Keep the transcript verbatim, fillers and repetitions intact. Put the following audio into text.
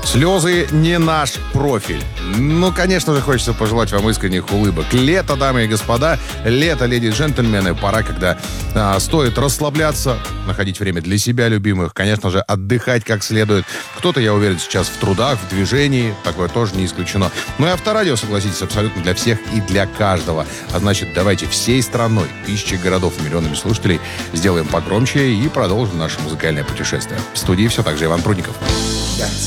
Слезы не наш профиль. Ну, конечно же, хочется пожелать вам искренних улыбок. Лето, дамы и господа, лето, леди и джентльмены. Пора, когда а, стоит расслабляться, находить время для себя любимых, конечно же, отдыхать как следует. Кто-то, я уверен, сейчас в трудах, в движении. Такое тоже не исключено. Ну и авторадио, согласитесь, абсолютно для всех и для каждого. А значит, давайте всей страной, тысячи городов и миллионами слушателей сделаем погромче и продолжим наше музыкальное путешествие. В студии все так же Иван Прудников. Пять